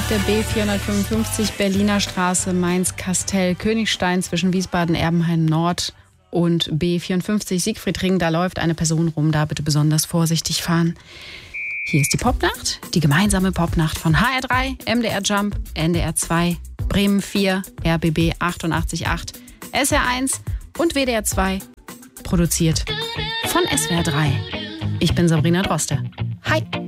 der B455 Berliner Straße, Mainz-Kastel, Königstein zwischen Wiesbaden-Erbenheim Nord und B54 Siegfriedring. Da läuft eine Person rum, da bitte besonders vorsichtig fahren. Hier ist die Popnacht, die gemeinsame Popnacht von HR3, MDR Jump, NDR 2, Bremen 4, RBB 88.8, SR1 und WDR 2. Produziert von SWR 3. Ich bin Sabrina Droste. Hi!